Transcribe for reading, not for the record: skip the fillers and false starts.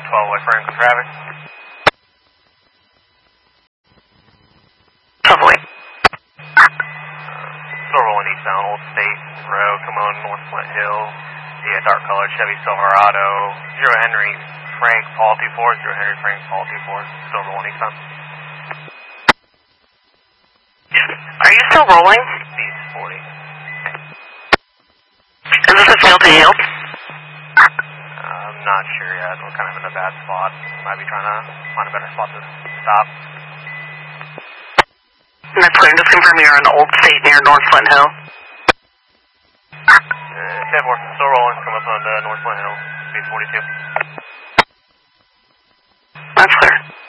12 West Franklin traffic. Subway. Still rolling eastbound Old State Road, coming on North Flint Hill. Yeah, dark colored Chevy Silverado. 0 Henry Frank Paul 24, 0 Henry Frank Paul 24, still rolling eastbound. Are you still rolling? East 40. Is this a field to yield? I'm not sure yet. We're kind of in a bad spot. Might be trying to find a better spot to stop. That's clear. Just confirm you're in Old State near North Flint Hill. 10-4, still rolling. Come up on North Flint Hill, speed 42. That's clear.